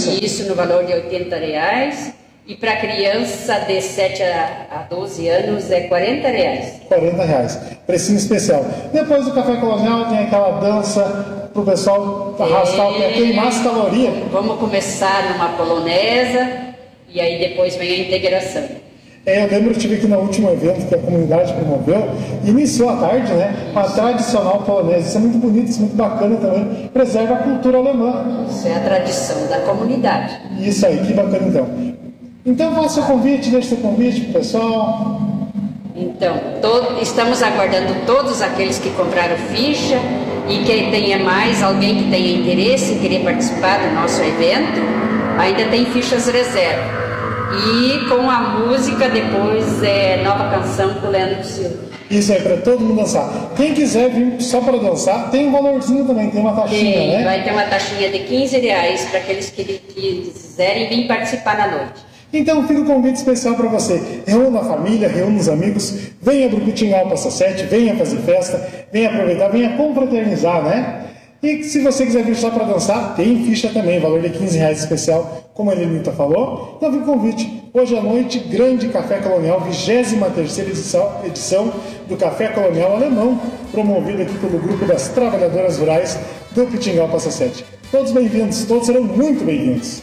Isso, no valor de R$80. E para criança de 7 a 12 anos é R$40. R$40. Precinho especial. Depois do Café Colonial tem aquela dança pro pessoal arrastar o pé, queimar as calorias. Vamos começar numa polonesa e aí depois vem a integração. Eu lembro que eu estive aqui no último evento que a comunidade promoveu, iniciou à tarde, né? Uma tradicional polonesa. Isso é muito bonito, isso é muito bacana também. Preserva a cultura alemã. Isso é a tradição da comunidade. Isso aí, que bacana então. Então faça o convite, deixe seu convite pro pessoal. Então, estamos aguardando todos aqueles que compraram ficha e que tenha mais alguém que tenha interesse em querer participar do nosso evento, ainda tem fichas reserva. E com a música depois nova canção com o Leandro Silva. Isso aí, para todo mundo dançar. Quem quiser vir só para dançar, tem um valorzinho também, tem uma taxinha, né? Vai ter uma taxinha de R$15 para aqueles que quiserem vir participar na noite. Então fica um convite especial para você. Reúna a família, reúna os amigos, venha para o Pitingal Passa 7, venha fazer festa, venha aproveitar, venha confraternizar, né? E se você quiser vir só para dançar, tem ficha também, valor de R$15 especial, como a Elenita falou. Então fica o convite. Hoje à noite, grande Café Colonial, 23ª edição do Café Colonial Alemão, promovido aqui pelo Grupo das Trabalhadoras Rurais do Pitingal Passa 7. Todos bem-vindos, todos serão muito bem-vindos.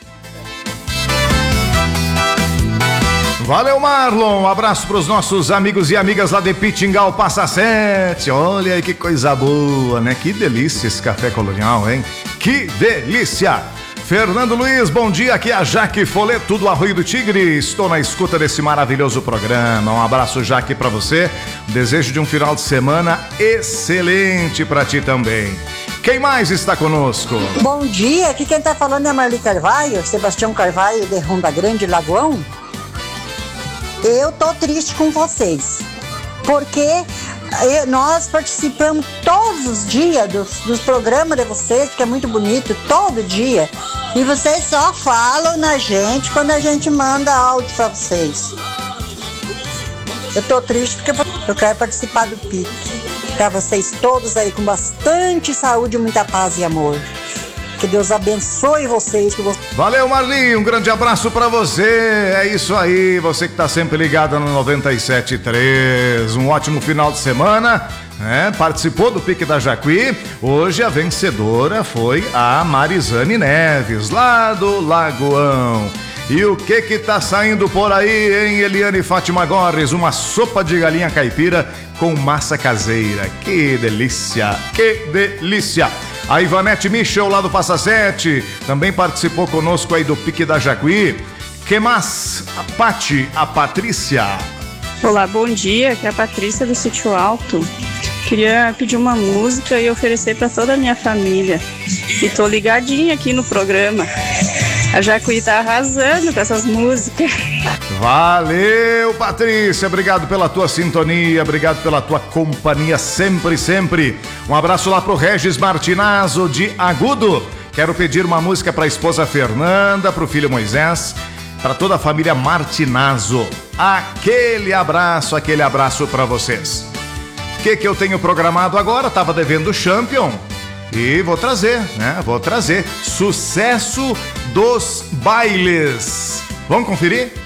Valeu, Marlon. Um abraço para os nossos amigos e amigas lá de Pitingal Passa 7. Olha aí que coisa boa, né? Que delícia esse café colonial, hein? Que delícia! Fernando Luiz, bom dia. Aqui é a Jaque Foleto do Arroio do Tigre. Estou na escuta desse maravilhoso programa. Um abraço, Jaque, para você. Desejo de um final de semana excelente para ti também. Quem mais está conosco? Bom dia. Aqui quem está falando é a Marli Carvalho, Sebastião Carvalho de Ronda Grande, Lagoão. Eu tô triste com vocês, porque nós participamos todos os dias dos programas de vocês, que é muito bonito, todo dia, e vocês só falam na gente quando a gente manda áudio pra vocês. Eu tô triste porque eu quero participar do PIC, pra vocês todos aí com bastante saúde, muita paz e amor. Que Deus abençoe vocês. Valeu, Marli, um grande abraço pra você. É isso aí, você que tá sempre ligado no 97.3. Um ótimo final de semana, né? Participou do Pique da Jacuí. Hoje a vencedora foi a Marizane Neves, lá do Lagoão. E o que tá saindo por aí, hein, Eliane Fátima Gorres? Uma sopa de galinha caipira com massa caseira. Que delícia, que delícia! A Ivanete Michel, lá do Passa 7, também participou conosco aí do Pique da Jacuí. Que mais? A Pati, a Patrícia. Olá, bom dia, aqui é a Patrícia do Sítio Alto. Queria pedir uma música e oferecer para toda a minha família. E tô ligadinha aqui no programa. A Jacuí tá arrasando com essas músicas. Valeu, Patrícia, obrigado pela tua sintonia, obrigado pela tua companhia sempre, sempre. Um abraço lá pro Regis Martinazzo de Agudo. Quero pedir uma música pra esposa Fernanda, pro filho Moisés, para toda a família Martinazzo. Aquele abraço pra vocês. O que eu tenho programado agora? Tava devendo o Champion. E vou trazer, né? Sucesso dos bailes. Vamos conferir?